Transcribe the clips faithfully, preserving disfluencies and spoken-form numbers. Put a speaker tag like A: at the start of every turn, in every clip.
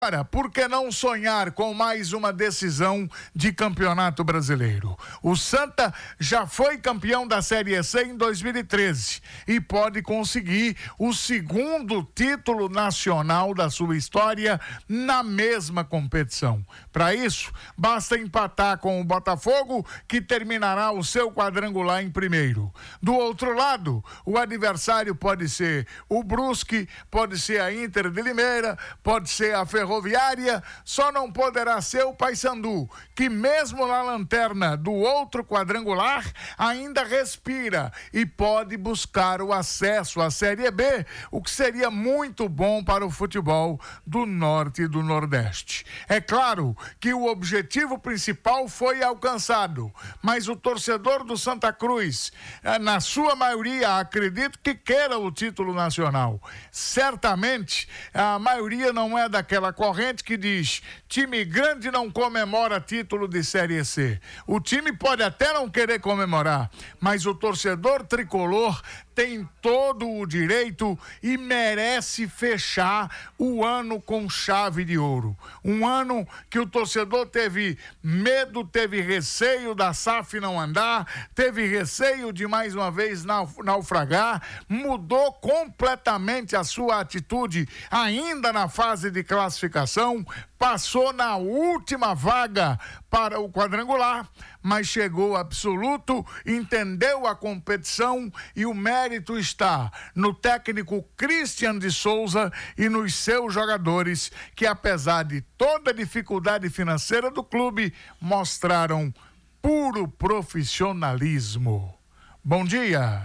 A: Agora, por que não sonhar com mais uma decisão de Campeonato Brasileiro? O Santa já foi campeão da Série C em dois mil e treze e pode conseguir o segundo título nacional da sua história na mesma competição. Para isso, basta empatar com o Botafogo, que terminará o seu quadrangular em primeiro. Do outro lado, o adversário pode ser o Brusque, pode ser a Inter de Limeira, pode ser a Ferroviária. Ferroviária, só não poderá ser o Paysandu, que mesmo na lanterna do outro quadrangular ainda respira e pode buscar o acesso à Série B, o que seria muito bom para o futebol do Norte e do Nordeste. É claro que o objetivo principal foi alcançado, mas o torcedor do Santa Cruz, na sua maioria, acredito que queira o título nacional. Certamente, a maioria não é daquela corrente que diz: time grande não comemora título de Série C. O time pode até não querer comemorar, mas o torcedor tricolor tem todo o direito e merece fechar o ano com chave de ouro. Um ano que o torcedor teve medo, teve receio da S A F não andar, teve receio de mais uma vez naufragar, mudou completamente a sua atitude ainda na fase de classificação, passou na última vaga para o quadrangular, mas chegou absoluto, entendeu a competição e o mérito está no técnico Christian de Souza e nos seus jogadores, que apesar de toda a dificuldade financeira do clube, mostraram puro profissionalismo. Bom dia.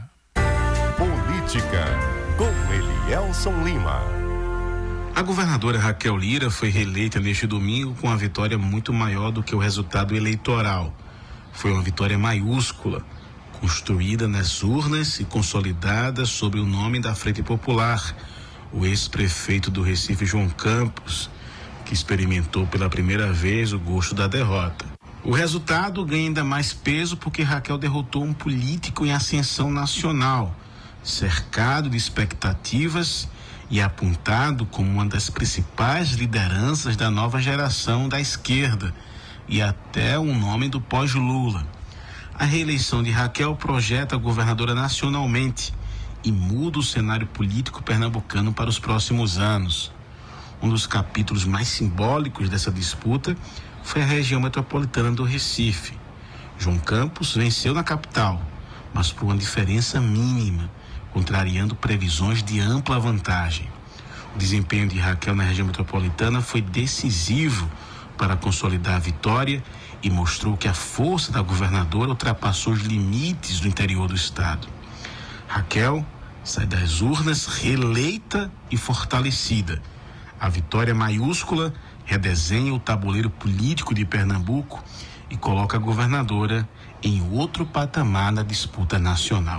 B: Política, com Elielson Lima.
C: A governadora Raquel Lira foi reeleita neste domingo com uma vitória muito maior do que o resultado eleitoral. Foi uma vitória maiúscula, construída nas urnas e consolidada sob o nome da Frente Popular, o ex-prefeito do Recife, João Campos, que experimentou pela primeira vez o gosto da derrota. O resultado ganha ainda mais peso porque Raquel derrotou um político em ascensão nacional, cercado de expectativas e apontado como uma das principais lideranças da nova geração da esquerda e até um nome do pós-Lula. A reeleição de Raquel projeta a governadora nacionalmente e muda o cenário político pernambucano para os próximos anos. Um dos capítulos mais simbólicos dessa disputa foi a região metropolitana do Recife. João Campos venceu na capital, mas por uma diferença mínima, contrariando previsões de ampla vantagem. O desempenho de Raquel na região metropolitana foi decisivo para consolidar a vitória e mostrou que a força da governadora ultrapassou os limites do interior do estado. Raquel sai das urnas reeleita e fortalecida. A vitória maiúscula redesenha o tabuleiro político de Pernambuco e coloca a governadora em outro patamar na disputa nacional.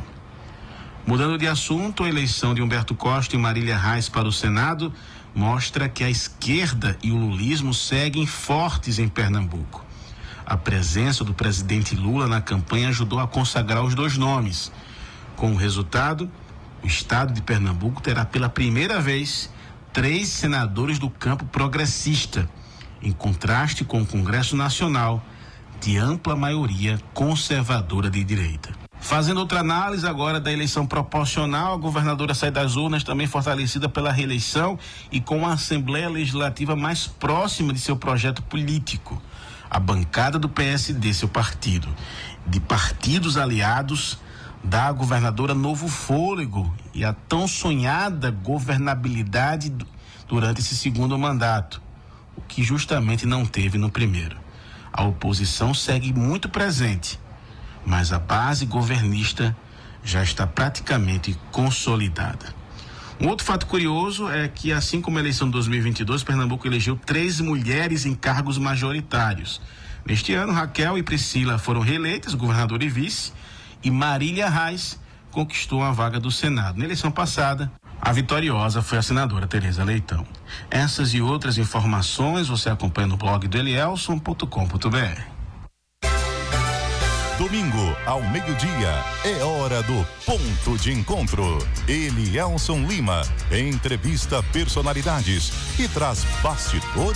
C: Mudando de assunto, a eleição de Humberto Costa e Marília Reis para o Senado mostra que a esquerda e o lulismo seguem fortes em Pernambuco. A presença do presidente Lula na campanha ajudou a consagrar os dois nomes. Com o resultado, o estado de Pernambuco terá pela primeira vez três senadores do campo progressista, em contraste com o Congresso Nacional, de ampla maioria conservadora de direita. Fazendo outra análise agora da eleição proporcional, a governadora sai das urnas também fortalecida pela reeleição e com a Assembleia Legislativa mais próxima de seu projeto político. A bancada do P S D, seu partido, de partidos aliados, dá à governadora novo fôlego e a tão sonhada governabilidade durante esse segundo mandato, o que justamente não teve no primeiro. A oposição segue muito presente, mas a base governista já está praticamente consolidada. Um outro fato curioso é que, assim como a eleição de dois mil e vinte e dois, Pernambuco elegeu três mulheres em cargos majoritários. Neste ano, Raquel e Priscila foram reeleitas, governadora e vice, e Marília Reis conquistou a vaga do Senado. Na eleição passada, a vitoriosa foi a senadora Tereza Leitão. Essas e outras informações você acompanha no blog do elielson ponto com ponto br.
B: Domingo, ao meio-dia, é hora do Ponto de Encontro. Elielson Lima entrevista personalidades e traz bastidores